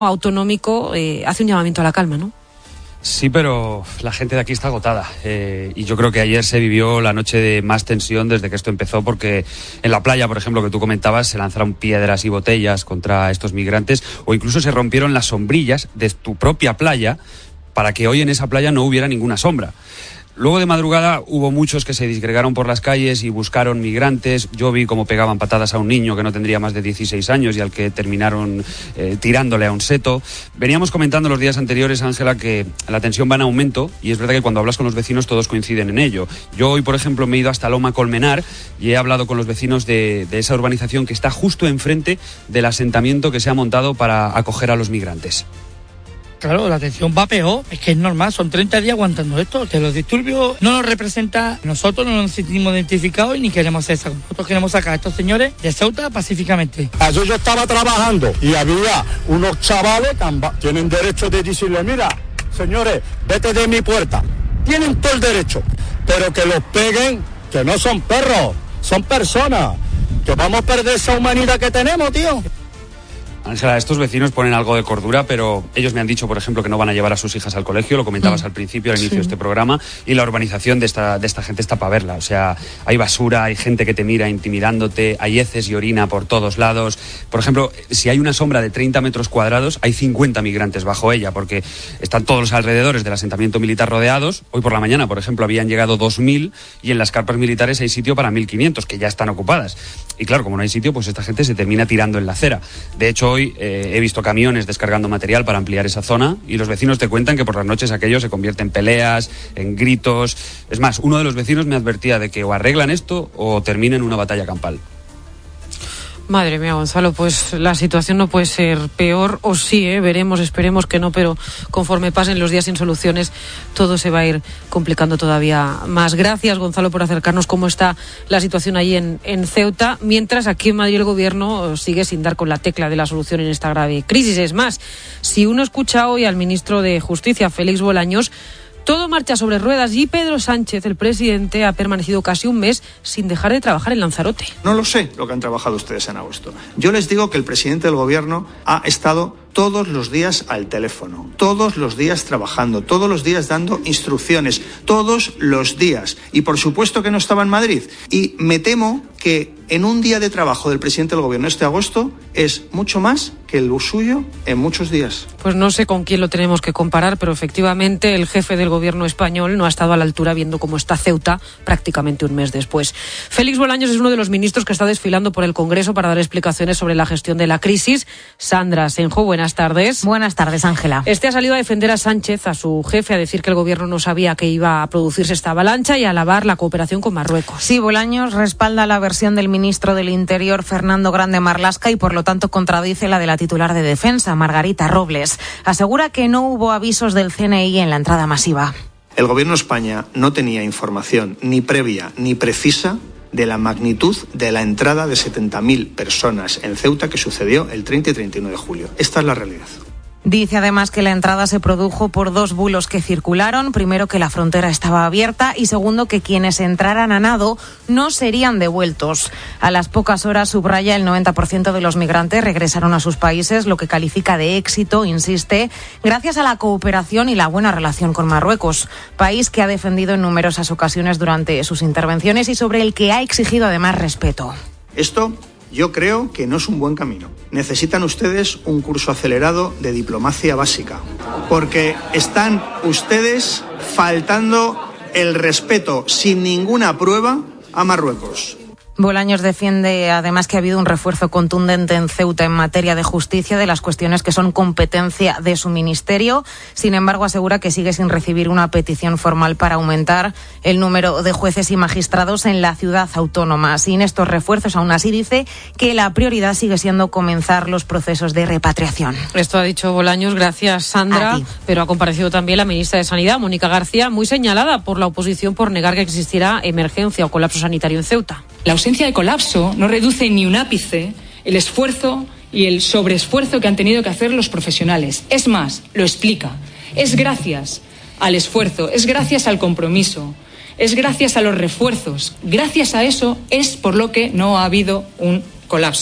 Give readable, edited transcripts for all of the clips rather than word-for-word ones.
autonómico hace un llamamiento a la calma, ¿no? Sí, pero la gente de aquí está agotada y yo creo que ayer se vivió la noche de más tensión desde que esto empezó, porque en la playa, por ejemplo, que tú comentabas, se lanzaron piedras y botellas contra estos migrantes, o incluso se rompieron las sombrillas de tu propia playa para que hoy en esa playa no hubiera ninguna sombra. Luego de madrugada hubo muchos que se disgregaron por las calles y buscaron migrantes. Yo vi cómo pegaban patadas a un niño que no tendría más de 16 años y al que terminaron tirándole a un seto. Veníamos comentando los días anteriores, Ángela, que la tensión va en aumento y es verdad que cuando hablas con los vecinos todos coinciden en ello. Yo hoy, por ejemplo, me he ido hasta Loma Colmenar y he hablado con los vecinos de esa urbanización que está justo enfrente del asentamiento que se ha montado para acoger a los migrantes. Claro, la atención va peor, es que es normal, son 30 días aguantando esto, que los disturbios no nos representan, nosotros no nos sentimos identificados y ni queremos hacer eso. Nosotros queremos sacar a estos señores de Ceuta pacíficamente. Ayer yo estaba trabajando y había unos chavales que tienen derecho de decirle, mira, señores, vete de mi puerta. Tienen todo el derecho, pero que los peguen, que no son perros, son personas, que vamos a perder esa humanidad que tenemos, tío. Ángela, estos vecinos ponen algo de cordura, pero ellos me han dicho, por ejemplo, que no van a llevar a sus hijas al colegio, lo comentabas al principio, al inicio de este programa, y la urbanización de esta gente está para verla. O sea, hay basura, hay gente que te mira intimidándote, hay heces y orina por todos lados. Por ejemplo, si hay una sombra de 30 metros cuadrados, hay 50 migrantes bajo ella, porque están todos los alrededores del asentamiento militar rodeados. Hoy por la mañana, por ejemplo, habían llegado 2.000 y en las carpas militares hay sitio para 1.500, que ya están ocupadas. Y claro, como no hay sitio, pues esta gente se termina tirando en la acera. De hecho, hoy he visto camiones descargando material para ampliar esa zona y los vecinos te cuentan que por las noches aquello se convierte en peleas, en gritos. Es más, uno de los vecinos me advertía de que o arreglan esto o terminen una batalla campal. Madre mía, Gonzalo, pues la situación no puede ser peor, o sí, veremos, esperemos que no, pero conforme pasen los días sin soluciones, todo se va a ir complicando todavía más. Gracias, Gonzalo, por acercarnos cómo está la situación allí en Ceuta, mientras aquí en Madrid el gobierno sigue sin dar con la tecla de la solución en esta grave crisis. Es más, si uno escucha hoy al ministro de Justicia, Félix Bolaños, todo marcha sobre ruedas y Pedro Sánchez, el presidente, ha permanecido casi un mes sin dejar de trabajar en Lanzarote. No lo sé lo que han trabajado ustedes en agosto. Yo les digo que el presidente del gobierno ha estado todos los días al teléfono, todos los días trabajando, todos los días dando instrucciones, todos los días. Y por supuesto que no estaba en Madrid. Y me temo que en un día de trabajo del presidente del gobierno este agosto es mucho más que el suyo en muchos días. Pues no sé con quién lo tenemos que comparar, pero efectivamente el jefe del gobierno español no ha estado a la altura viendo cómo está Ceuta prácticamente un mes después. Félix Bolaños es uno de los ministros que está desfilando por el Congreso para dar explicaciones sobre la gestión de la crisis. Sandra Senjo, buenas tardes. Buenas tardes, Ángela. Este ha salido a defender a Sánchez, a su jefe, a decir que el gobierno no sabía que iba a producirse esta avalancha y a alabar la cooperación con Marruecos. Sí, Bolaños respalda la versión del ministro del Interior, Fernando Grande Marlaska, y por lo tanto contradice la de la titular de Defensa, Margarita Robles. Asegura que no hubo avisos del CNI en la entrada masiva. El gobierno de España no tenía información ni previa ni precisa de la magnitud de la entrada de 70.000 personas en Ceuta que sucedió el 30 y 31 de julio. Esta es la realidad. Dice además que la entrada se produjo por dos bulos que circularon. Primero, que la frontera estaba abierta y segundo, que quienes entraran a nado no serían devueltos. A las pocas horas, subraya, el 90% de los migrantes regresaron a sus países, lo que califica de éxito, insiste, gracias a la cooperación y la buena relación con Marruecos, país que ha defendido en numerosas ocasiones durante sus intervenciones y sobre el que ha exigido además respeto. Esto yo creo que no es un buen camino. Necesitan ustedes un curso acelerado de diplomacia básica, porque están ustedes faltando el respeto sin ninguna prueba a Marruecos. Bolaños defiende además que ha habido un refuerzo contundente en Ceuta en materia de justicia de las cuestiones que son competencia de su ministerio. Sin embargo, asegura que sigue sin recibir una petición formal para aumentar el número de jueces y magistrados en la ciudad autónoma. Sin estos refuerzos, aún así dice que la prioridad sigue siendo comenzar los procesos de repatriación. Esto ha dicho Bolaños, gracias Sandra, pero ha comparecido también la ministra de Sanidad, Mónica García, muy señalada por la oposición por negar que existiera emergencia o colapso sanitario en Ceuta. La ausencia de colapso no reduce ni un ápice el esfuerzo y el sobreesfuerzo que han tenido que hacer los profesionales. Es más, lo explica. Es gracias al esfuerzo, es gracias al compromiso, es gracias a los refuerzos. Gracias a eso es por lo que no ha habido un colapso.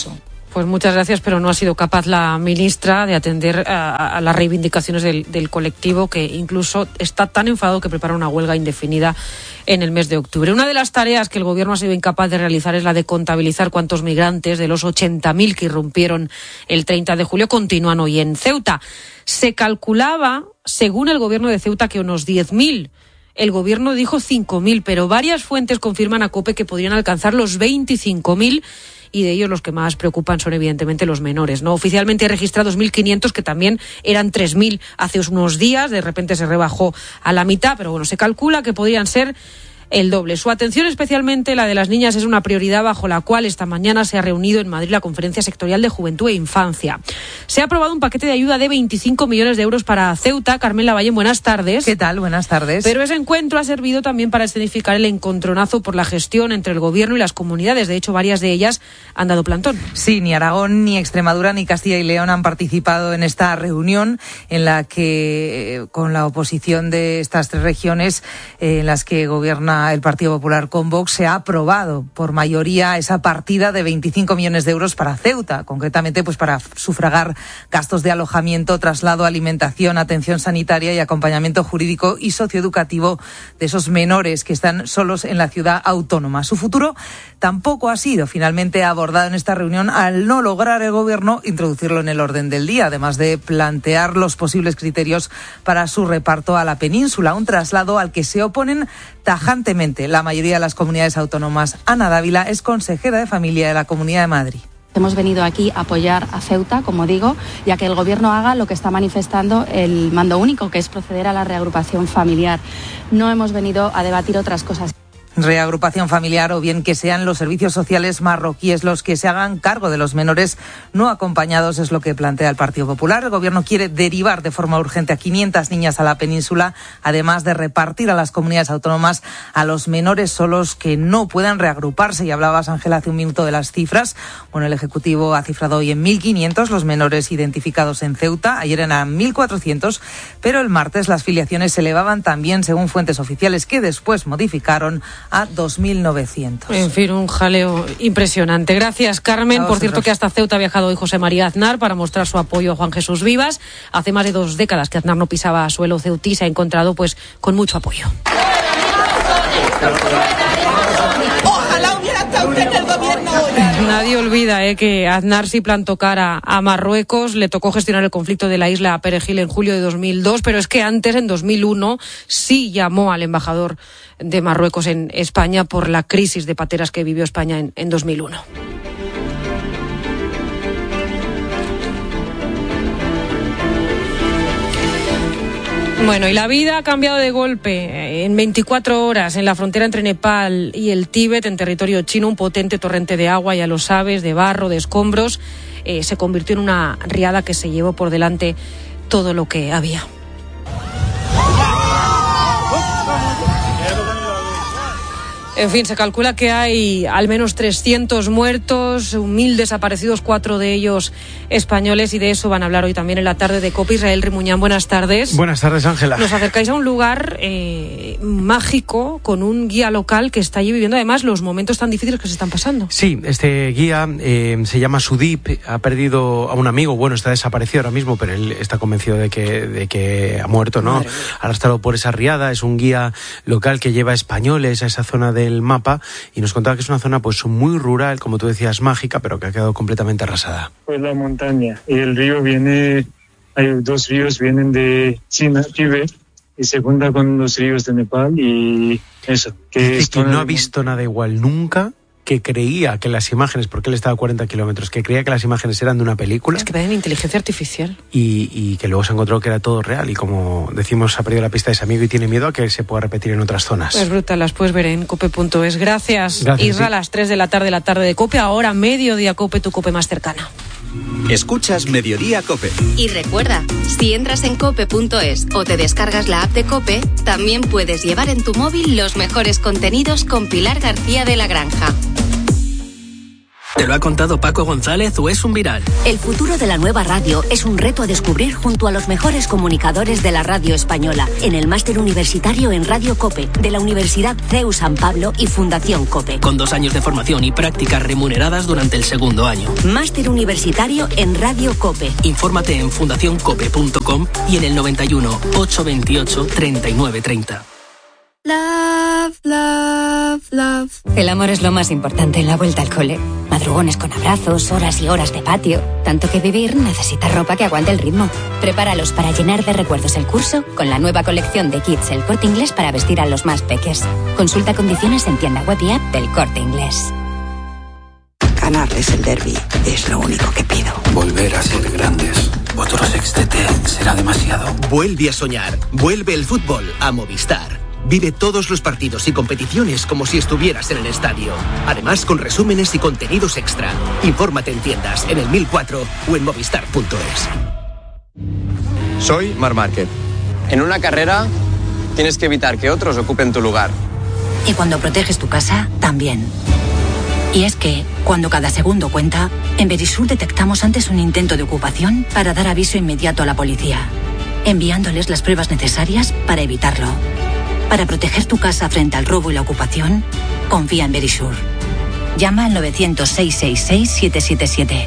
Pues muchas gracias, pero no ha sido capaz la ministra de atender a las reivindicaciones del colectivo, que incluso está tan enfadado que prepara una huelga indefinida en el mes de octubre. Una de las tareas que el Gobierno ha sido incapaz de realizar es la de contabilizar cuántos migrantes de los 80.000 que irrumpieron el 30 de julio continúan hoy en Ceuta. Se calculaba, según el Gobierno de Ceuta, que unos 10.000. El Gobierno dijo 5.000, pero varias fuentes confirman a COPE que podrían alcanzar los 25.000, y de ellos los que más preocupan son evidentemente los menores, ¿no? Oficialmente hay registrados 1.500, que también eran 3.000 hace unos días, de repente se rebajó a la mitad, pero bueno, se calcula que podrían ser el doble. Su atención, especialmente la de las niñas, es una prioridad bajo la cual esta mañana se ha reunido en Madrid la Conferencia Sectorial de Juventud e Infancia. Se ha aprobado un paquete de ayuda de 25 millones de euros para Ceuta. Carmen Lavallén, buenas tardes. ¿Qué tal? Buenas tardes. Pero ese encuentro ha servido también para escenificar el encontronazo por la gestión entre el Gobierno y las comunidades. De hecho, varias de ellas han dado plantón. Sí, ni Aragón, ni Extremadura, ni Castilla y León han participado en esta reunión en la que, con la oposición de estas tres regiones en las que gobierna el Partido Popular con Vox, se ha aprobado por mayoría esa partida de 25 millones de euros para Ceuta, concretamente pues para sufragar gastos de alojamiento, traslado, alimentación, atención sanitaria y acompañamiento jurídico y socioeducativo de esos menores que están solos en la ciudad autónoma. Su futuro tampoco ha sido finalmente abordado en esta reunión, al no lograr el Gobierno introducirlo en el orden del día, además de plantear los posibles criterios para su reparto a la península, un traslado al que se oponen tajantemente la mayoría de las comunidades autónomas. Ana Dávila es consejera de Familia de la Comunidad de Madrid. Hemos venido aquí a apoyar a Ceuta, como digo, ya que el Gobierno haga lo que está manifestando el mando único, que es proceder a la reagrupación familiar. No hemos venido a debatir otras cosas. Reagrupación familiar, o bien que sean los servicios sociales marroquíes los que se hagan cargo de los menores no acompañados, es lo que plantea el Partido Popular. El Gobierno quiere derivar de forma urgente a 500 niñas a la península, además de repartir a las comunidades autónomas a los menores solos que no puedan reagruparse. Y hablabas, Ángela, hace un minuto de las cifras. Bueno, el Ejecutivo ha cifrado hoy en 1.500 los menores identificados en Ceuta. Ayer eran 1.400, pero el martes las filiaciones se elevaban también, según fuentes oficiales, que después modificaron a 2.900. En fin, un jaleo impresionante. Gracias, Carmen. Por cierto, que hasta Ceuta ha viajado hoy José María Aznar para mostrar su apoyo a Juan Jesús Vivas. Hace más de 2 décadas que Aznar no pisaba suelo ceutí, se ha encontrado pues con mucho apoyo. Ojalá hubiera estado usted en el Gobierno hoy. Nadie olvida que Aznar sí plantó cara a Marruecos. Le tocó gestionar el conflicto de la isla Perejil en julio de 2002, pero es que antes, en 2001, sí llamó al embajador de Marruecos en España por la crisis de pateras que vivió España en 2001. Bueno, y la vida ha cambiado de golpe. En 24 horas, en la frontera entre Nepal y el Tíbet, en territorio chino, un potente torrente de agua, ya lo sabes, de barro, de escombros, se convirtió en una riada que se llevó por delante todo lo que había. En fin, se calcula que hay al menos 300 muertos, 1.000 desaparecidos, 4 de ellos españoles, y de eso van a hablar hoy también en la tarde de COPE. Israel Rimuñán, buenas tardes. Buenas tardes, Ángela. Nos acercáis a un lugar mágico, con un guía local que está allí viviendo además los momentos tan difíciles que se están pasando. Sí, este guía se llama Sudip, ha perdido a un amigo, bueno, está desaparecido ahora mismo, pero él está convencido de que ha muerto, ¿no? Arrastrado por esa riada. Es un guía local que lleva españoles a esa zona del mapa, y nos contaba que es una zona pues muy rural, como tú decías, mágica, pero que ha quedado completamente arrasada. Pues la montaña, y el río viene, hay 2 ríos, vienen de China, Tíbet, y se junta con los ríos de Nepal, y eso. Que no ha visto nada igual nunca, que creía que las imágenes, porque él estaba a 40 kilómetros, que creía que las imágenes eran de una película. Es que ven inteligencia artificial. Y que luego se encontró que era todo real, y como decimos, ha perdido la pista de ese amigo y tiene miedo a que se pueda repetir en otras zonas. Es brutal, las puedes ver en cope.es. Gracias, Isra, a las 3 de la tarde de COPE. Ahora mediodía COPE, tu COPE más cercana. Escuchas Mediodía COPE. Y recuerda, si entras en cope.es o te descargas la app de COPE, también puedes llevar en tu móvil los mejores contenidos con Pilar García de la Granja. ¿Te lo ha contado Paco González o es un viral? El futuro de la nueva radio es un reto a descubrir junto a los mejores comunicadores de la radio española en el Máster Universitario en Radio COPE de la Universidad CEU San Pablo y Fundación COPE. Con 2 años de formación y prácticas remuneradas durante el segundo año. Máster Universitario en Radio COPE. Infórmate en fundacioncope.com y en el 91 828 3930. Love, love, love. El amor es lo más importante en la vuelta al cole. Madrugones con abrazos, horas y horas de patio. Tanto que vivir necesita ropa que aguante el ritmo. Prepáralos para llenar de recuerdos el curso con la nueva colección de kits El Corte Inglés para vestir a los más peques. Consulta condiciones en tienda web y app del Corte Inglés. Ganarles el derbi es lo único que pido. Volver a ser grandes. Otro sextete será demasiado. Vuelve a soñar. Vuelve el fútbol a Movistar. Vive todos los partidos y competiciones como si estuvieras en el estadio. Además, con resúmenes y contenidos extra. Infórmate en tiendas, en el 1004 o en movistar.es. Soy Marc Márquez. En una carrera tienes que evitar que otros ocupen tu lugar. Y cuando proteges tu casa, también. Y es que, cuando cada segundo cuenta, en Verisur detectamos antes un intento de ocupación para dar aviso inmediato a la policía, enviándoles las pruebas necesarias para evitarlo. Para proteger tu casa frente al robo y la ocupación, confía en Verisur. Llama al 900-666-777.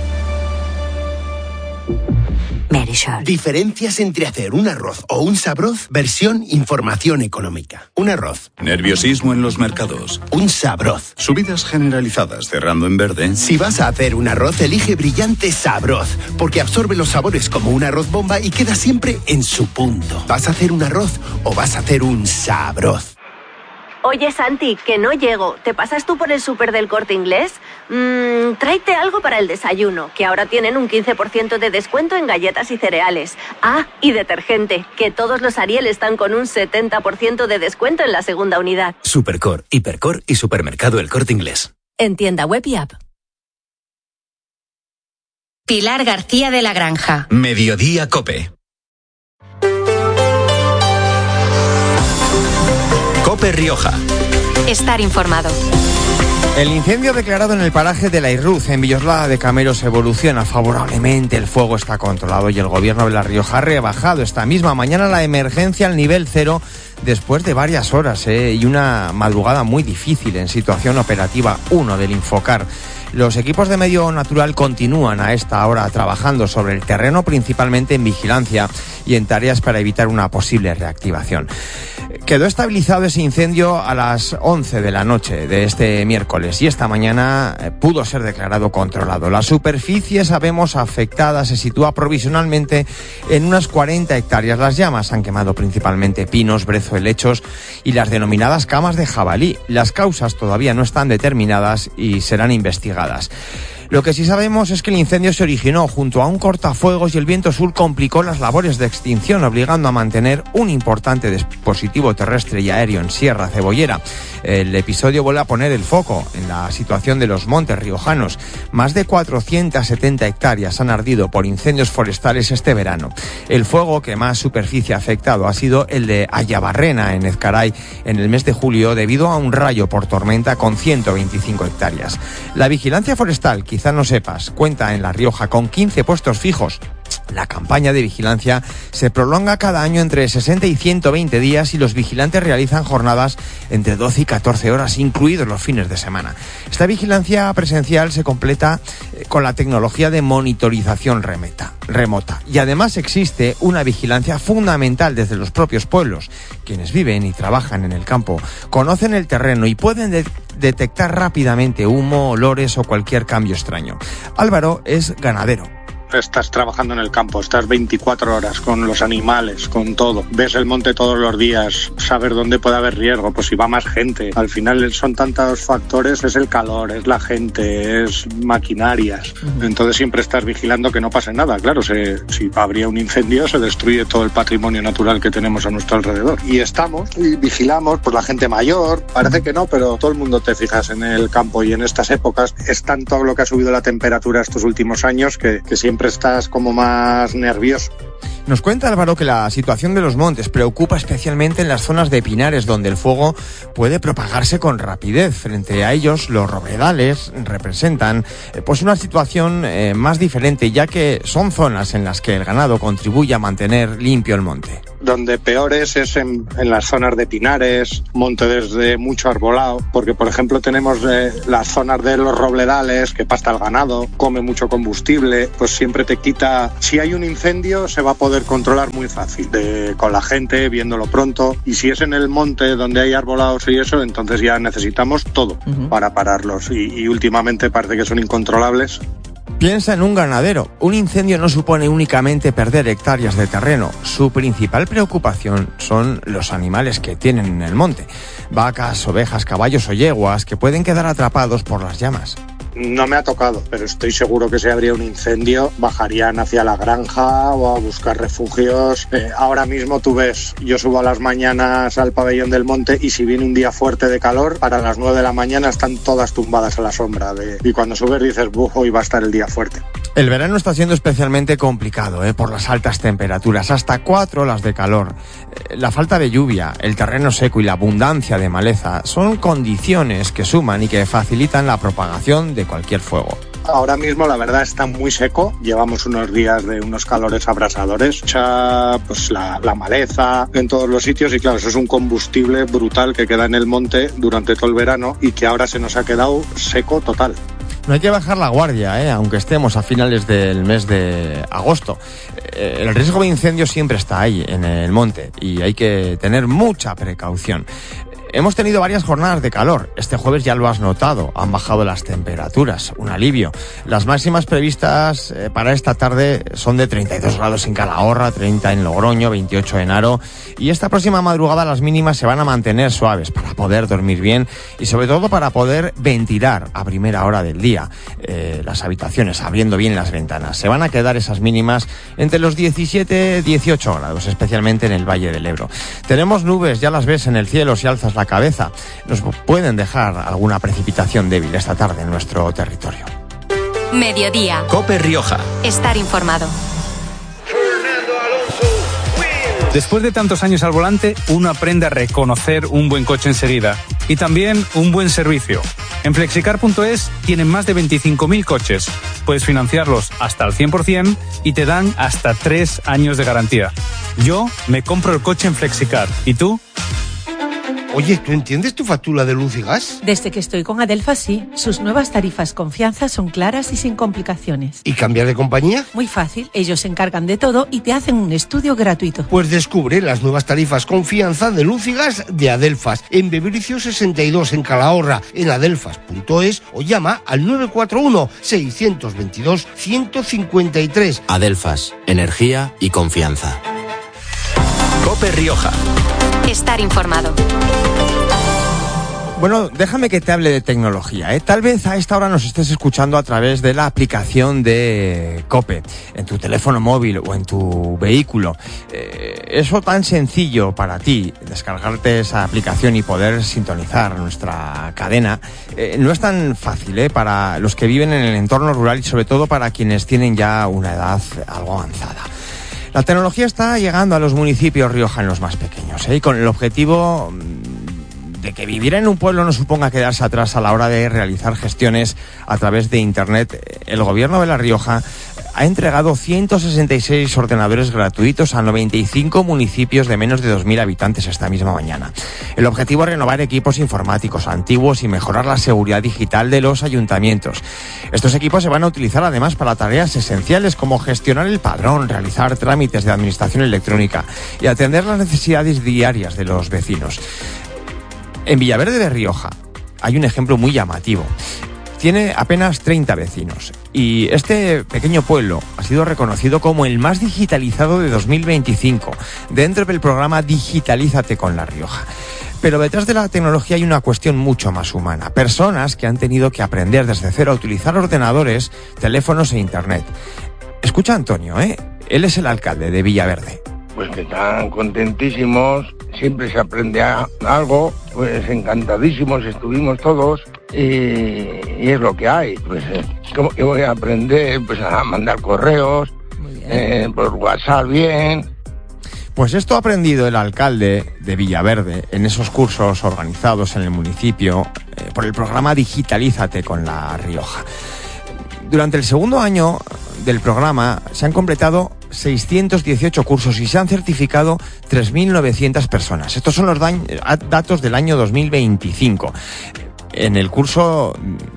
Verisur. Diferencias entre hacer un arroz o un sabroz, versión información económica. Un arroz. Nerviosismo en los mercados. Un sabroz. Subidas generalizadas cerrando en verde. Si vas a hacer un arroz, elige Brillante Sabroz, porque absorbe los sabores como un arroz bomba y queda siempre en su punto. ¿Vas a hacer un arroz o vas a hacer un sabroz? Oye, Santi, que no llego. ¿Te pasas tú por el súper del Corte Inglés? Tráete algo para el desayuno, que ahora tienen un 15% de descuento en galletas y cereales. Ah, y detergente, que todos los Ariel están con un 70% de descuento en la segunda unidad. Supercor, Hipercor y Supermercado El Corte Inglés. En tienda web y app. Pilar García de la Granja. Mediodía COPE. COPE Rioja. Estar informado. El incendio declarado en el paraje de La Irruz, en Villoslada de Cameros, evoluciona favorablemente. El fuego está controlado y el gobierno de La Rioja ha rebajado esta misma mañana la emergencia al nivel 0 después de varias horas y una madrugada muy difícil en situación operativa 1 del Infocar. Los equipos de medio natural continúan a esta hora trabajando sobre el terreno, principalmente en vigilancia y en tareas para evitar una posible reactivación. Quedó estabilizado ese incendio a las 11 de la noche de este miércoles y esta mañana pudo ser declarado controlado. La superficie, sabemos, afectada se sitúa provisionalmente en unas 40 hectáreas. Las llamas han quemado principalmente pinos, brezo, helechos y las denominadas camas de jabalí. Las causas todavía no están determinadas y serán investigadas. Lo que sí sabemos es que el incendio se originó junto a un cortafuegos y el viento sur complicó las labores de extinción, obligando a mantener un importante dispositivo terrestre y aéreo en Sierra Cebollera. El episodio vuelve a poner el foco en la situación de los montes riojanos. Más de 470 hectáreas han ardido por incendios forestales este verano. El fuego que más superficie ha afectado ha sido el de Ayabarrena, en Ezcaray, en el mes de julio, debido a un rayo por tormenta con 125 hectáreas. La vigilancia forestal, quizá no sepas, cuenta en La Rioja con 15 puestos fijos. La campaña de vigilancia se prolonga cada año entre 60 y 120 días y los vigilantes realizan jornadas entre 12 y 14 horas, incluidos los fines de semana. Esta vigilancia presencial se completa con la tecnología de monitorización remota. Y además existe una vigilancia fundamental desde los propios pueblos. Quienes viven y trabajan en el campo conocen el terreno y pueden detectar rápidamente humo, olores o cualquier cambio extraño. Álvaro es ganadero. Estás trabajando en el campo, estás 24 horas con los animales, con todo. Ves el monte todos los días, saber dónde puede haber riesgo, pues si va más gente. Al final son tantos factores, es el calor, es la gente, es maquinarias. Entonces siempre estás vigilando que no pase nada. Claro, si habría un incendio se destruye todo el patrimonio natural que tenemos a nuestro alrededor. Y estamos y vigilamos, pues la gente mayor, parece que no, pero todo el mundo te fijas en el campo y en estas épocas. Es tanto lo que ha subido la temperatura estos últimos años que siempre estás como más nervioso. Nos cuenta Álvaro que la situación de los montes preocupa especialmente en las zonas de pinares donde el fuego puede propagarse con rapidez. Frente a ellos, los robledales representan pues una situación más diferente, ya que son zonas en las que el ganado contribuye a mantener limpio el monte. Donde peor es en las zonas de pinares, montes de mucho arbolado, porque por ejemplo tenemos las zonas de los robledales que pasta el ganado, come mucho combustible, pues siempre te quita. Si hay un incendio se va a poder controlar muy fácil, con la gente viéndolo pronto, y si es en el monte donde hay arbolados y eso, entonces ya necesitamos todo para pararlos, y últimamente parece que son incontrolables. Piensa en un ganadero. Un incendio no supone únicamente perder hectáreas de terreno. Su principal preocupación son los animales que tienen en el monte. Vacas, ovejas, caballos o yeguas que pueden quedar atrapados por las llamas. No me ha tocado, pero estoy seguro que si habría un incendio bajarían hacia la granja o a buscar refugios. Ahora mismo tú ves, yo subo a las mañanas al pabellón del monte y si viene un día fuerte de calor, para las 9 de la mañana están todas tumbadas a la sombra. Y cuando subes dices, hoy va a estar el día fuerte. El verano está siendo especialmente complicado por las altas temperaturas, hasta 4 olas de calor. La falta de lluvia, el terreno seco y la abundancia de maleza son condiciones que suman y que facilitan la propagación de cualquier fuego. Ahora mismo la verdad está muy seco, llevamos unos días de unos calores abrasadores, pues la maleza en todos los sitios y claro, eso es un combustible brutal que queda en el monte durante todo el verano y que ahora se nos ha quedado seco total. No hay que bajar la guardia, aunque estemos a finales del mes de agosto. El riesgo de incendio siempre está ahí, en el monte, y hay que tener mucha precaución. Hemos tenido varias jornadas de calor. Este jueves ya lo has notado, han bajado las temperaturas, un alivio. Las máximas previstas para esta tarde son de 32 grados en Calahorra, 30 en Logroño, 28 en Haro. Y esta próxima madrugada las mínimas se van a mantener suaves para poder dormir bien y sobre todo para poder ventilar a primera hora del día las habitaciones, abriendo bien las ventanas. Se van a quedar esas mínimas entre los 17 y 18 grados, especialmente en el Valle del Ebro. Tenemos nubes, ya las ves en el cielo si alzas la cabeza. Nos pueden dejar alguna precipitación débil esta tarde en nuestro territorio. Mediodía. COPE Rioja. Estar informado. Después de tantos años al volante, uno aprende a reconocer un buen coche enseguida y también un buen servicio. En Flexicar.es tienen más de 25.000 coches. Puedes financiarlos hasta al 100% y te dan hasta 3 años de garantía. Yo me compro el coche en Flexicar. ¿Y tú? Oye, ¿tú entiendes tu factura de luz y gas? Desde que estoy con Adelfas, sí. Sus nuevas tarifas Confianza son claras y sin complicaciones. ¿Y cambiar de compañía? Muy fácil. Ellos se encargan de todo y te hacen un estudio gratuito. Pues descubre las nuevas tarifas Confianza de luz y gas de Adelfas en Bebericio 62 en Calahorra, en adelfas.es o llama al 941-622-153. Adelfas, energía y confianza. COPE Rioja. Estar informado. Bueno, déjame que te hable de tecnología, Tal vez a esta hora nos estés escuchando a través de la aplicación de COPE, en tu teléfono móvil o en tu vehículo. Eso tan sencillo para ti, descargarte esa aplicación y poder sintonizar nuestra cadena, no es tan fácil, para los que viven en el entorno rural y sobre todo para quienes tienen ya una edad algo avanzada. La tecnología está llegando a los municipios riojanos más pequeños, y con el objetivo de que vivir en un pueblo no suponga quedarse atrás a la hora de realizar gestiones a través de Internet. El Gobierno de La Rioja ha entregado 166 ordenadores gratuitos a 95 municipios de menos de 2.000 habitantes esta misma mañana. El objetivo es renovar equipos informáticos antiguos y mejorar la seguridad digital de los ayuntamientos. Estos equipos se van a utilizar además para tareas esenciales como gestionar el padrón, realizar trámites de administración electrónica y atender las necesidades diarias de los vecinos. En Villaverde de Rioja hay un ejemplo muy llamativo. Tiene apenas 30 vecinos y este pequeño pueblo ha sido reconocido como el más digitalizado de 2025 dentro del programa Digitalízate con La Rioja. Pero detrás de la tecnología hay una cuestión mucho más humana. Personas que han tenido que aprender desde cero a utilizar ordenadores, teléfonos e internet. Escucha a Antonio, Él es el alcalde de Villaverde. Pues que están contentísimos, siempre se aprende algo, pues encantadísimos estuvimos todos y es lo que hay. Pues ¿cómo que voy a aprender? Pues a mandar correos por WhatsApp bien. Pues esto ha aprendido el alcalde de Villaverde en esos cursos organizados en el municipio por el programa Digitalízate con La Rioja. Durante el segundo año del programa se han completado 618 cursos y se han certificado 3.900 personas. Estos son los datos del año 2025. En el curso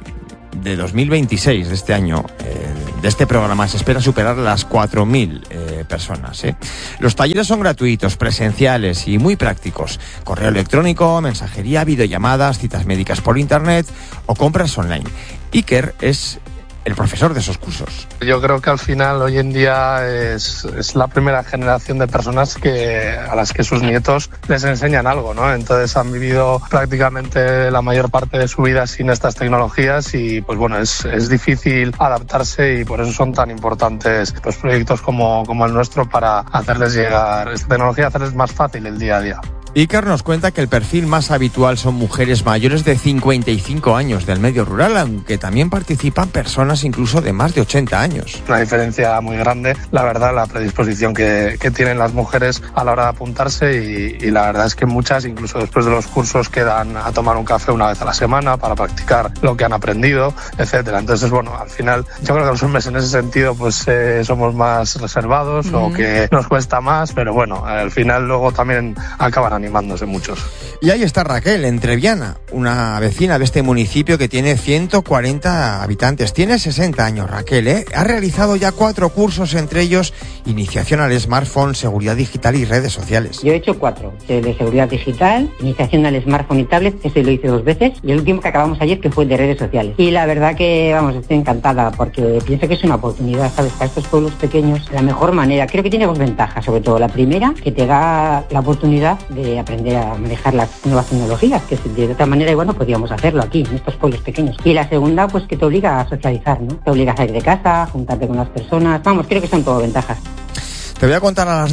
de 2026 de este año, de este programa, se espera superar las 4.000 personas. Los talleres son gratuitos, presenciales y muy prácticos. Correo electrónico, mensajería, videollamadas, citas médicas por internet o compras online. Iker es el profesor de esos cursos. Yo creo que al final hoy en día es la primera generación de personas a las que sus nietos les enseñan algo, ¿no? Entonces han vivido prácticamente la mayor parte de su vida sin estas tecnologías y pues bueno, es difícil adaptarse y por eso son tan importantes pues proyectos como el nuestro para hacerles llegar esta tecnología, hacerles más fácil el día a día. Iker nos cuenta que el perfil más habitual son mujeres mayores de 55 años del medio rural, aunque también participan personas incluso de más de 80 años. Una diferencia muy grande, la verdad, la predisposición que tienen las mujeres a la hora de apuntarse y la verdad es que muchas, incluso después de los cursos, quedan a tomar un café una vez a la semana para practicar lo que han aprendido, etcétera. Entonces, bueno, al final yo creo que los hombres en ese sentido pues somos más reservados o que nos cuesta más, pero bueno, al final luego también acaban animándose muchos. Y ahí está Raquel, en Treviana, una vecina de este municipio que tiene 140 habitantes. Tiene 60 años, Raquel, Ha realizado ya 4 cursos, entre ellos iniciación al smartphone, seguridad digital y redes sociales. Yo he hecho 4, de seguridad digital, iniciación al smartphone y tablet, ese lo hice 2 veces, y el último que acabamos ayer que fue de redes sociales. Y la verdad que, vamos, estoy encantada porque pienso que es una oportunidad, ¿sabes? Para estos pueblos pequeños, la mejor manera. Creo que tiene 2 ventajas, sobre todo. La primera, que te da la oportunidad de aprender a manejar las nuevas tecnologías, que de otra manera igual no podíamos hacerlo aquí, en estos pueblos pequeños. Y la segunda, pues que te obliga a socializar, ¿no? Te obliga a salir de casa, a juntarte con las personas. Vamos, creo que son todo ventajas. Te voy a contar a las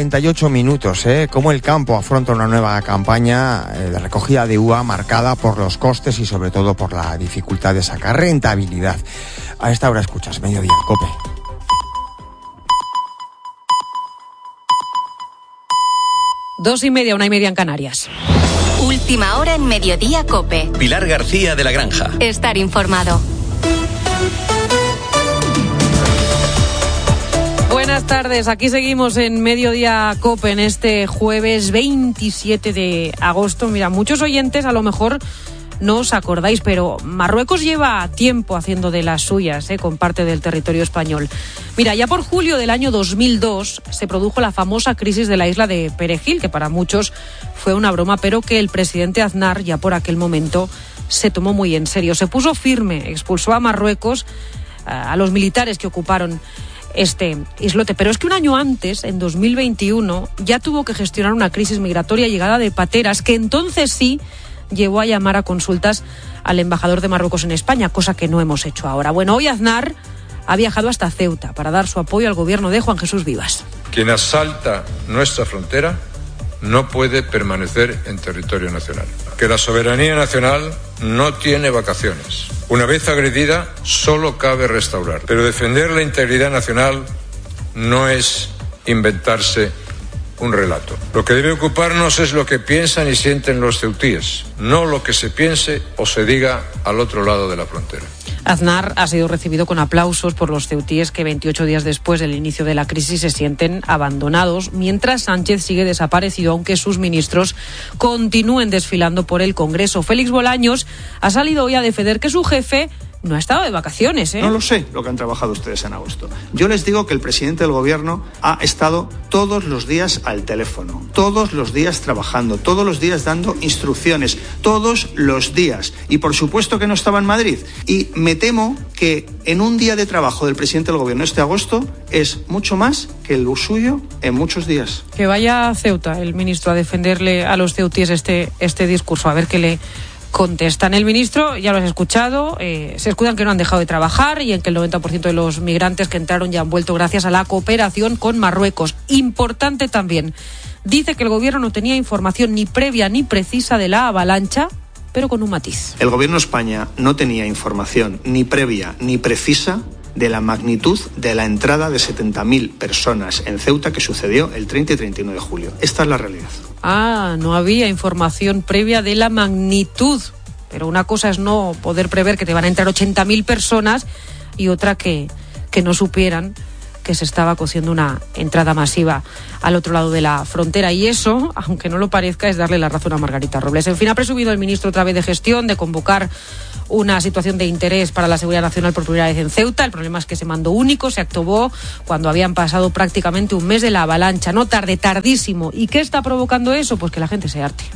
2:48, cómo el campo afronta una nueva campaña de recogida de uva marcada por los costes y sobre todo por la dificultad de sacar rentabilidad. A esta hora escuchas Mediodía, COPE. Dos y media, 1:30 en Canarias. Última hora en Mediodía, COPE. Pilar García de la Granja. Estar informado. Buenas tardes, aquí seguimos en Mediodía COPE en este jueves 27 de agosto. Mira, muchos oyentes a lo mejor no os acordáis, pero Marruecos lleva tiempo haciendo de las suyas, con parte del territorio español. Mira, ya por julio del año 2002 se produjo la famosa crisis de la isla de Perejil, que para muchos fue una broma, pero que el presidente Aznar ya por aquel momento se tomó muy en serio. Se puso firme, expulsó a Marruecos, a los militares que ocuparon este islote. Pero es que un año antes, en 2021, ya tuvo que gestionar una crisis migratoria llegada de pateras, que entonces sí llevó a llamar a consultas al embajador de Marruecos en España, cosa que no hemos hecho ahora. Bueno, hoy Aznar ha viajado hasta Ceuta para dar su apoyo al gobierno de Juan Jesús Vivas. Quien asalta nuestra frontera no puede permanecer en territorio nacional. Que la soberanía nacional no tiene vacaciones. Una vez agredida, solo cabe restaurar. Pero defender la integridad nacional no es inventarse un relato. Lo que debe ocuparnos es lo que piensan y sienten los ceutíes, no lo que se piense o se diga al otro lado de la frontera. Aznar ha sido recibido con aplausos por los ceutíes que 28 días después del inicio de la crisis se sienten abandonados, mientras Sánchez sigue desaparecido, aunque sus ministros continúen desfilando por el Congreso. Félix Bolaños ha salido hoy a defender que su jefe no ha estado de vacaciones, No lo sé lo que han trabajado ustedes en agosto. Yo les digo que el presidente del gobierno ha estado todos los días al teléfono, todos los días trabajando, todos los días dando instrucciones, todos los días. Y por supuesto que no estaba en Madrid. Y me temo que en un día de trabajo del presidente del gobierno este agosto es mucho más que el suyo en muchos días. Que vaya a Ceuta el ministro a defenderle a los ceutíes este discurso, a ver qué le contestan. El ministro, ya lo has escuchado, se escudan que no han dejado de trabajar y en que el 90% de los migrantes que entraron ya han vuelto gracias a la cooperación con Marruecos. Importante también, dice que el gobierno no tenía información ni previa ni precisa de la avalancha, pero con un matiz. El gobierno de España no tenía información ni previa ni precisa de la magnitud de la entrada de 70.000 personas en Ceuta que sucedió el 30 y 31 de julio. Esta es la realidad. No había información previa de la magnitud. Pero una cosa es no poder prever que te van a entrar 80.000 personas y otra que no supieran que se estaba cociendo una entrada masiva al otro lado de la frontera. Y eso, aunque no lo parezca, es darle la razón a Margarita Robles. En fin, ha presumido el ministro otra vez de Gestión de convocar una situación de interés para la seguridad nacional por primera vez en Ceuta. El problema es que ese mando único se activó cuando habían pasado prácticamente un mes de la avalancha. No tarde, tardísimo. ¿Y qué está provocando eso? Pues que la gente se harte.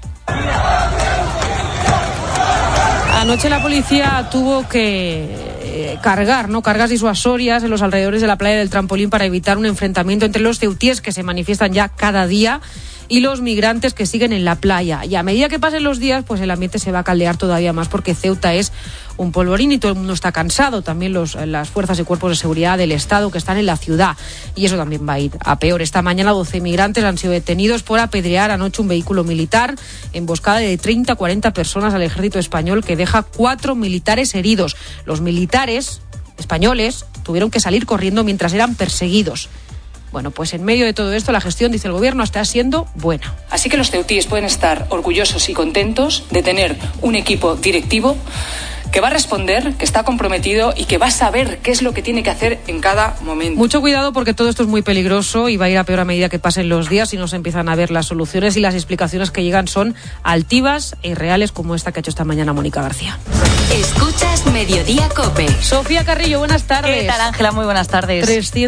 Anoche la policía tuvo que cargas disuasorias en los alrededores de la playa del Trampolín para evitar un enfrentamiento entre los ceutíes que se manifiestan ya cada día y los migrantes que siguen en la playa. Y a medida que pasen los días, pues el ambiente se va a caldear todavía más porque Ceuta es un polvorín y todo el mundo está cansado. También las fuerzas y cuerpos de seguridad del Estado que están en la ciudad. Y eso también va a ir a peor. Esta mañana 12 migrantes han sido detenidos por apedrear anoche un vehículo militar, emboscada de 30 a 40 personas al ejército español que deja 4 militares heridos. Los militares españoles tuvieron que salir corriendo mientras eran perseguidos. Bueno, pues en medio de todo esto, la gestión, dice el gobierno, está siendo buena. Así que los ceutíes pueden estar orgullosos y contentos de tener un equipo directivo que va a responder, que está comprometido y que va a saber qué es lo que tiene que hacer en cada momento. Mucho cuidado porque todo esto es muy peligroso y va a ir a peor a medida que pasen los días y no se empiezan a ver las soluciones y las explicaciones que llegan son altivas e irreales como esta que ha hecho esta mañana Mónica García. Escuchas Mediodía COPE. Sofía Carrillo, buenas tardes. ¿Qué tal, Ángela? Muy buenas tardes.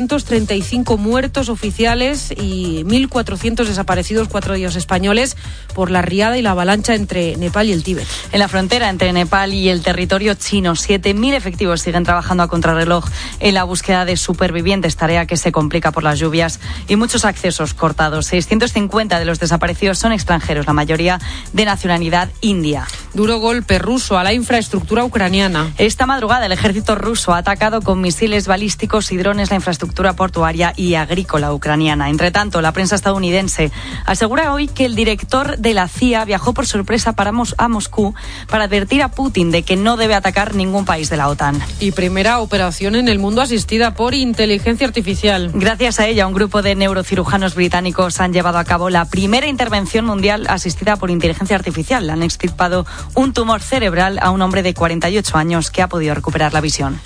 335 muertos oficiales y 1.400 desaparecidos, 4 de ellos españoles, por la riada y la avalancha entre Nepal y el Tíbet. En la frontera entre Nepal y el territorio chino, 7.000 efectivos siguen trabajando a contrarreloj en la búsqueda de supervivientes, tarea que se complica por las lluvias y muchos accesos cortados. 650 de los desaparecidos son extranjeros, la mayoría de nacionalidad india. Duro golpe ruso a la infraestructura ucraniana. Esta madrugada el ejército ruso ha atacado con misiles balísticos y drones la infraestructura portuaria y agrícola ucraniana. Entre tanto, la prensa estadounidense asegura hoy que el director de la CIA viajó por sorpresa a Moscú para advertir a Putin de que no debe atacar ningún país de la OTAN. Y primera operación en el mundo asistida por inteligencia artificial. Gracias a ella, un grupo de neurocirujanos británicos han llevado a cabo la primera intervención mundial asistida por inteligencia artificial. Han extirpado un tumor cerebral a un hombre de 48 años que ha podido recuperar la visión.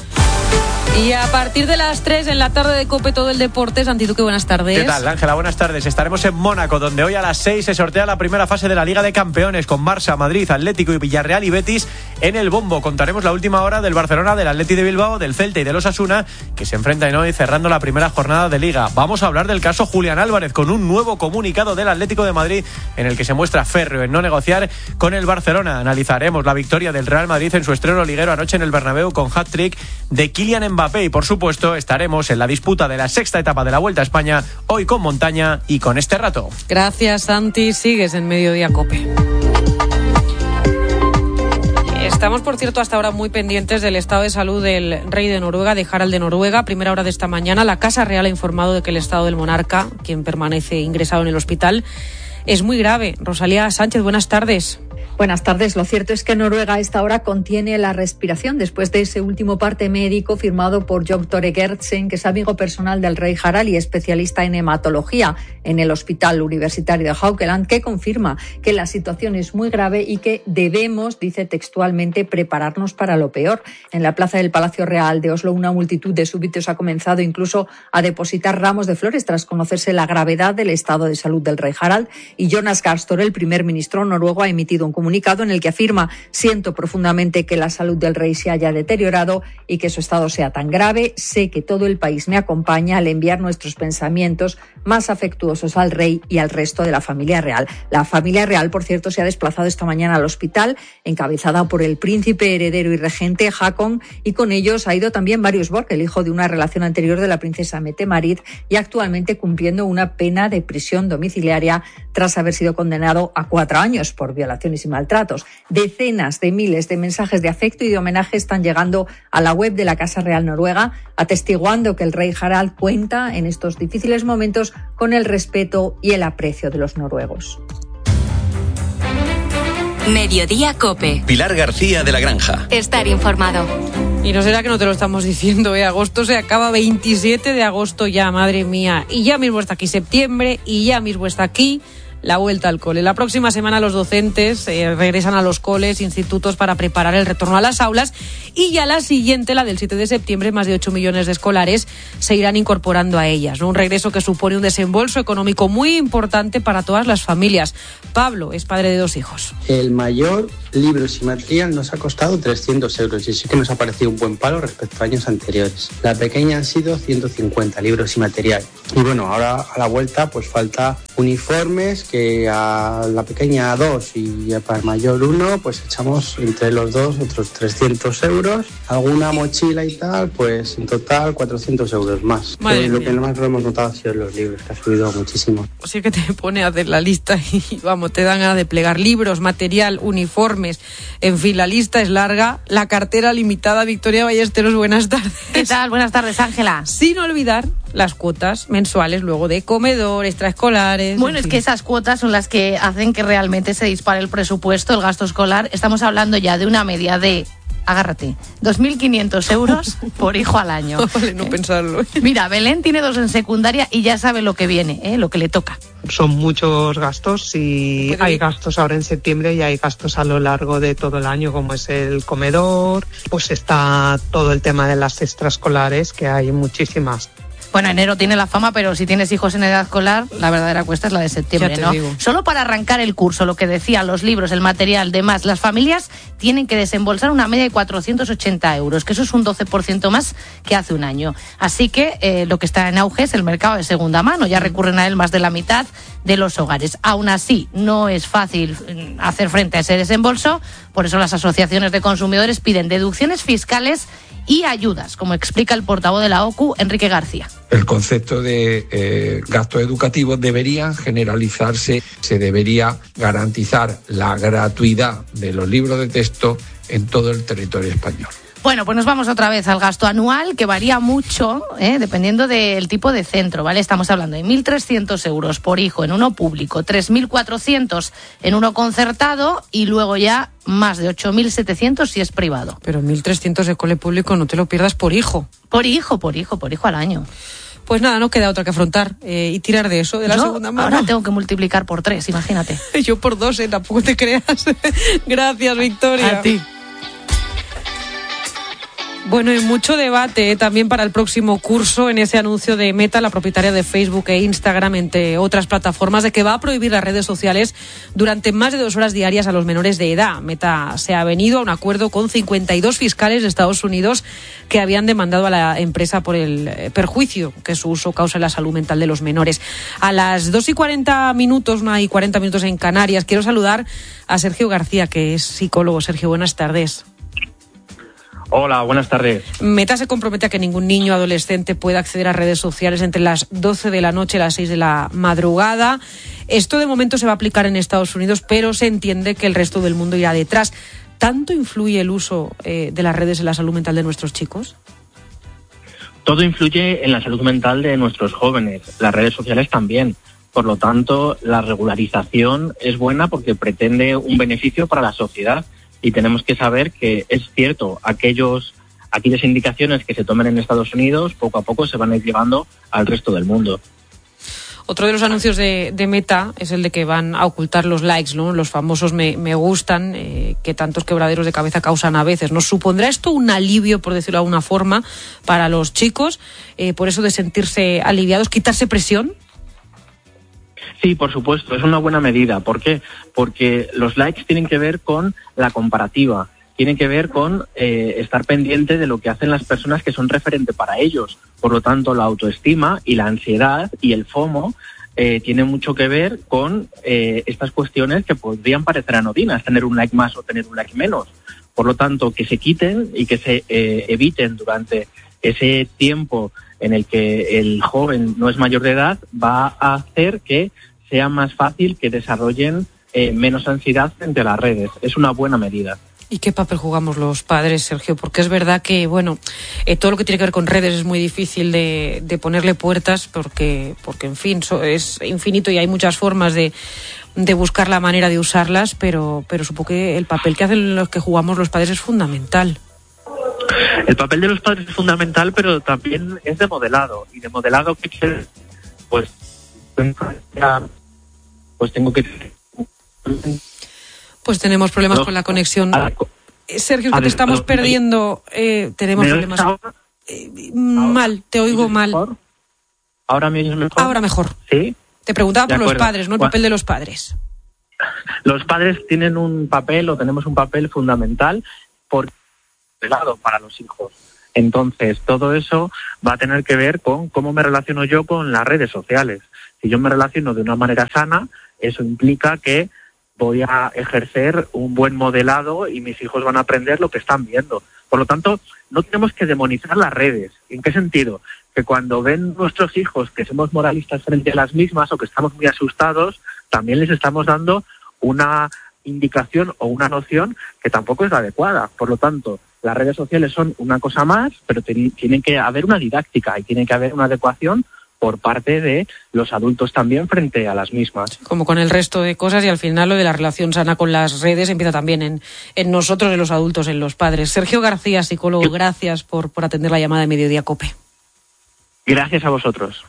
Y a partir de las 3 en la tarde de COPE todo el deporte. Santi Duque, buenas tardes. ¿Qué tal, Ángela? Buenas tardes. Estaremos en Mónaco, donde hoy a las 6 se sortea la primera fase de la Liga de Campeones con Barça, Madrid, Atlético y Villarreal y Betis en el bombo. Contaremos la última hora del Barcelona, del Atleti de Bilbao, del Celta y del Osasuna, que se enfrentan hoy cerrando la primera jornada de Liga. Vamos a hablar del caso Julián Álvarez con un nuevo comunicado del Atlético de Madrid en el que se muestra férreo en no negociar con el Barcelona. Analizaremos la victoria del Real Madrid en su estreno liguero anoche en el Bernabéu con hat-trick de Kylian Mbappé y, por supuesto, estaremos en la disputa de la sexta etapa de la Vuelta a España, hoy con montaña y con este rato. Gracias, Santi. Sigues en Mediodía COPE. Estamos, por cierto, hasta ahora muy pendientes del estado de salud del rey de Noruega, de Harald de Noruega. Primera hora de esta mañana, la Casa Real ha informado de que el estado del monarca, quien permanece ingresado en el hospital, es muy grave. Rosalía Sánchez, buenas tardes. Buenas tardes. Lo cierto es que Noruega a esta hora contiene la respiración después de ese último parte médico firmado por Jon Tore Gertsen, que es amigo personal del rey Harald y especialista en hematología en el Hospital Universitario de Haukeland, que confirma que la situación es muy grave y que debemos, dice textualmente, prepararnos para lo peor. En la plaza del Palacio Real de Oslo, una multitud de súbditos ha comenzado incluso a depositar ramos de flores tras conocerse la gravedad del estado de salud del rey Harald. Y Jonas Gahr Støre, el primer ministro noruego, ha emitido un comunicado en el que afirma: siento profundamente que la salud del rey se haya deteriorado y que su estado sea tan grave. Sé que todo el país me acompaña al enviar nuestros pensamientos más afectuosos al rey y al resto de la familia real. La familia real, por cierto, se ha desplazado esta mañana al hospital, encabezada por el príncipe heredero y regente Haakon, y con ellos ha ido también Marius Borg, el hijo de una relación anterior de la princesa Mette-Marit y actualmente cumpliendo una pena de prisión domiciliaria tras haber sido condenado a 4 años por violaciones y maltratos. Decenas de miles de mensajes de afecto y de homenaje están llegando a la web de la Casa Real Noruega, atestiguando que el rey Harald cuenta en estos difíciles momentos con el respeto y el aprecio de los noruegos. Mediodía COPE. Pilar García de la Granja. Estar informado. Y no será que no te lo estamos diciendo, agosto se acaba, 27 de agosto ya, madre mía. Y ya mismo está aquí septiembre, y ya mismo está aquí la vuelta al cole. La próxima semana los docentes regresan a los coles, institutos para preparar el retorno a las aulas, y ya la siguiente, la del 7 de septiembre, más de 8 millones de escolares se irán incorporando a ellas, ¿no? Un regreso que supone un desembolso económico muy importante para todas las familias. Pablo es padre de 2 hijos. El mayor, libros y material, nos ha costado 300 euros y sí que nos ha parecido un buen palo respecto a años anteriores. La pequeña han sido 150 libros y material. Y bueno, ahora a la vuelta pues falta uniformes, que a la pequeña 2 y para el mayor 1 pues echamos entre los dos otros 300 euros, alguna mochila y tal, pues en total 400 euros más. Lo que más lo hemos notado ha sido los libros, que ha subido muchísimo. Así que te pone a hacer la lista y vamos, te dan ganas de plegar libros, material, uniformes, en fin, la lista es larga. La cartera limitada. Victoria Ballesteros, buenas tardes. ¿Qué tal? Buenas tardes, Ángela. Sin olvidar las cuotas mensuales luego de comedor, extraescolares. Bueno, es que esas cuotas son las que hacen que realmente se dispare el presupuesto, el gasto escolar. Estamos hablando ya de una media de, agárrate, 2.500 euros por hijo al año. Vale, no pensarlo. Mira, Belén tiene 2 en secundaria y ya sabe lo que viene, lo que le toca. Son muchos gastos y hay gastos ahora en septiembre y hay gastos a lo largo de todo el año, como es el comedor, pues está todo el tema de las extraescolares, que hay muchísimas. Bueno, enero tiene la fama, pero si tienes hijos en edad escolar, la verdadera cuesta es la de septiembre, ¿no? Digo. Solo para arrancar el curso, lo que decía, los libros, el material, demás, las familias tienen que desembolsar una media de 480 euros, que eso es un 12% más que hace un año. Así que lo que está en auge es el mercado de segunda mano, ya recurren a él más de la mitad de los hogares. Aún así, no es fácil hacer frente a ese desembolso, por eso las asociaciones de consumidores piden deducciones fiscales y ayudas, como explica el portavoz de la OCU, Enrique García. El concepto de gastos educativos debería generalizarse, se debería garantizar la gratuidad de los libros de texto en todo el territorio español. Bueno, pues nos vamos otra vez al gasto anual, que varía mucho, dependiendo del tipo de centro, ¿vale? Estamos hablando de 1.300 euros por hijo en uno público, 3.400 en uno concertado y luego ya más de 8.700 si es privado. Pero 1.300 de cole público no te lo pierdas por hijo. Por hijo al año. Pues nada, no queda otra que afrontar y tirar de eso, de la segunda mano. Ahora tengo que multiplicar por 3, imagínate. Yo por 2, tampoco te creas. Gracias, Victoria. A ti. Bueno, y mucho debate también para el próximo curso en ese anuncio de Meta, la propietaria de Facebook e Instagram, entre otras plataformas, de que va a prohibir las redes sociales durante más de 2 horas diarias a los menores de edad. Meta se ha venido a un acuerdo con 52 fiscales de Estados Unidos que habían demandado a la empresa por el perjuicio que su uso causa en la salud mental de los menores. A las 2:40, 1:40 en Canarias, quiero saludar a Sergio García, que es psicólogo. Sergio, buenas tardes. Hola, buenas tardes. Meta se compromete a que ningún niño o adolescente pueda acceder a redes sociales entre las 12 de la noche y las 6 de la madrugada. Esto de momento se va a aplicar en Estados Unidos, pero se entiende que el resto del mundo irá detrás. ¿Tanto influye el uso de las redes en la salud mental de nuestros chicos? Todo influye en la salud mental de nuestros jóvenes, las redes sociales también. Por lo tanto, la regularización es buena porque pretende un beneficio para la sociedad. Y tenemos que saber que es cierto, aquellas indicaciones que se tomen en Estados Unidos poco a poco se van a ir llevando al resto del mundo. Otro de los anuncios de Meta es el de que van a ocultar los likes, ¿no? Los famosos me gustan, que tantos quebraderos de cabeza causan a veces. ¿Nos supondrá esto un alivio, por decirlo de alguna forma, para los chicos? Por eso de sentirse aliviados, quitarse presión. Sí, por supuesto, es una buena medida. ¿Por qué? Porque los likes tienen que ver con la comparativa, tienen que ver con estar pendiente de lo que hacen las personas que son referente para ellos. Por lo tanto, la autoestima y la ansiedad y el FOMO tienen mucho que ver con estas cuestiones que podrían parecer anodinas, tener un like más o tener un like menos. Por lo tanto, que se quiten y que se eviten durante ese tiempo en el que el joven no es mayor de edad, va a hacer que sea más fácil que desarrollen menos ansiedad frente a las redes. Es una buena medida. ¿Y qué papel jugamos los padres, Sergio? Porque es verdad que, todo lo que tiene que ver con redes es muy difícil de ponerle puertas porque en fin, es infinito y hay muchas formas de buscar la manera de usarlas, pero supongo que el papel que hacen los que jugamos los padres es fundamental. El papel de los padres es fundamental, pero también es de modelado. Y de modelado, ¿qué quiere? Pues tengo que... Pues tenemos problemas con la conexión. Sergio, que te estamos perdiendo. Tenemos problemas. Mal, te oigo mal. ¿Ahora me oyes mejor? Ahora mejor. ¿Sí? Te preguntaba por los padres, ¿no? El papel de los padres. Los padres tienen un papel, o tenemos un papel fundamental, para los hijos. Entonces, todo eso va a tener que ver con cómo me relaciono yo con las redes sociales. Si yo me relaciono de una manera sana, eso implica que voy a ejercer un buen modelado y mis hijos van a aprender lo que están viendo. Por lo tanto, no tenemos que demonizar las redes. ¿En qué sentido? Que cuando ven nuestros hijos que somos moralistas frente a las mismas o que estamos muy asustados, también les estamos dando una indicación o una noción que tampoco es la adecuada. Por lo tanto, las redes sociales son una cosa más, pero tienen que haber una didáctica y tiene que haber una adecuación por parte de los adultos también frente a las mismas. Como con el resto de cosas, y al final lo de la relación sana con las redes empieza también en nosotros, en los adultos, en los padres. Sergio García, psicólogo, gracias por atender la llamada de Mediodía COPE. Gracias a vosotros.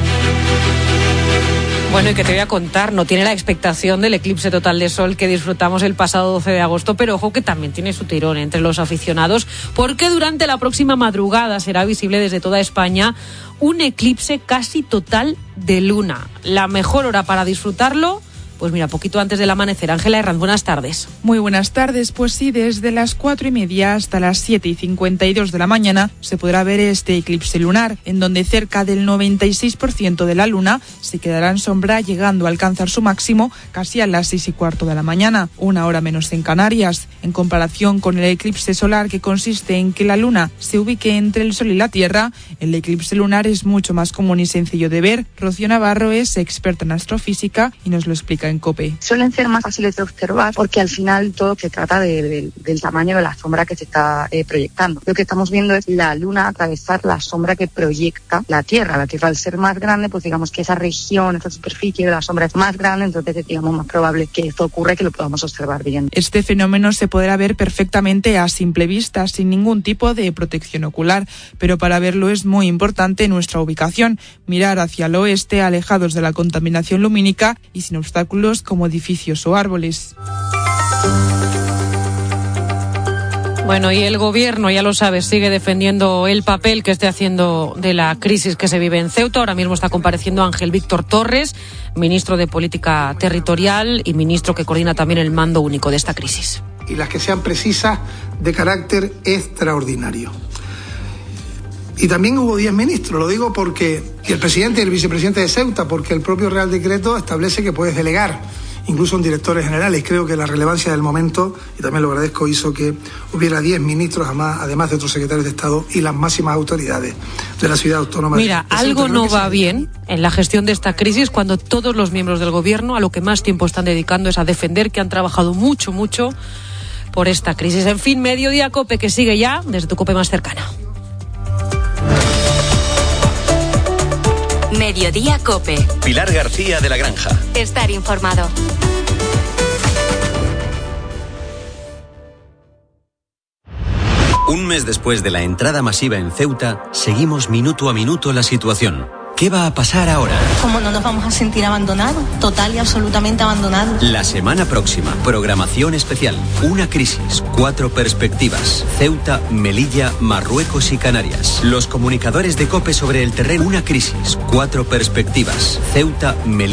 Bueno, y que te voy a contar, no tiene la expectación del eclipse total de sol que disfrutamos el pasado 12 de agosto, pero ojo que también tiene su tirón entre los aficionados, porque durante la próxima madrugada será visible desde toda España un eclipse casi total de luna. La mejor hora para disfrutarlo, pues mira, poquito antes del amanecer. Ángela Herranz, buenas tardes. Muy buenas tardes, pues sí, desde las 4:30 hasta las 7:52 de la mañana se podrá ver este eclipse lunar, en donde cerca del 96% de la luna se quedará en sombra, llegando a alcanzar su máximo casi a las 6:15 de la mañana, una hora menos en Canarias. En comparación con el eclipse solar, que consiste en que la luna se ubique entre el sol y la tierra, el eclipse lunar es mucho más común y sencillo de ver. Rocío Navarro es experta en astrofísica y nos lo explica en COPE. Suelen ser más fáciles de observar porque al final todo se trata del tamaño de la sombra que se está proyectando. Lo que estamos viendo es la luna atravesar la sombra que proyecta la Tierra. La Tierra, al ser más grande, pues digamos que esa región, esa superficie de la sombra es más grande, entonces es, digamos, más probable que esto ocurra y que lo podamos observar bien. Este fenómeno se podrá ver perfectamente a simple vista, sin ningún tipo de protección ocular, pero para verlo es muy importante nuestra ubicación, mirar hacia el oeste, alejados de la contaminación lumínica y sin obstáculos como edificios o árboles. Bueno, y el gobierno, ya lo sabes, sigue defendiendo el papel que esté haciendo de la crisis que se vive en Ceuta. Ahora mismo está compareciendo Ángel Víctor Torres, ministro de Política Territorial y ministro que coordina también el mando único de esta crisis. Y las que sean precisas, de carácter extraordinario. Y también hubo 10 ministros, lo digo porque, y el presidente y el vicepresidente de Ceuta, porque el propio Real Decreto establece que puedes delegar, incluso en directores generales. Creo que la relevancia del momento, y también lo agradezco, hizo que hubiera 10 ministros, además de otros secretarios de Estado y las máximas autoridades de la ciudad autónoma. Mira, algo no va bien en la gestión de esta crisis cuando todos los miembros del gobierno a lo que más tiempo están dedicando es a defender que han trabajado mucho por esta crisis. En fin, Mediodía COPE, que sigue ya desde tu COPE más cercana. Mediodía COPE. Pilar García de la Granja. Estar informado. Un mes después de la entrada masiva en Ceuta, seguimos minuto a minuto la situación. ¿Qué va a pasar ahora? ¿Cómo no nos vamos a sentir abandonados? Total y absolutamente abandonados. La semana próxima, programación especial. Una crisis, 4 perspectivas. Ceuta, Melilla, Marruecos y Canarias. Los comunicadores de COPE sobre el terreno. Una crisis, 4 perspectivas. Ceuta, Melilla.